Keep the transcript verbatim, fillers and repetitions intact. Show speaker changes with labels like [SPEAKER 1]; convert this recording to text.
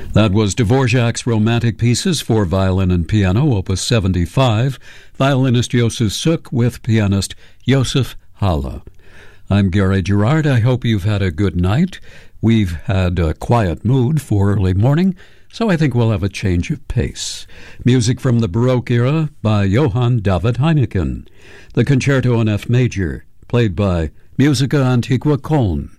[SPEAKER 1] That was Dvorak's Romantic Pieces for Violin and Piano, Opus seventy-five, violinist Josef Suk with pianist Josef Halle. I'm Gary Gerard. I hope you've had a good night. We've had a quiet mood for early morning, so I think we'll have a change of pace. Music from the Baroque era by Johann David Heineken. The Concerto in F Major, played by Musica Antiqua Köln.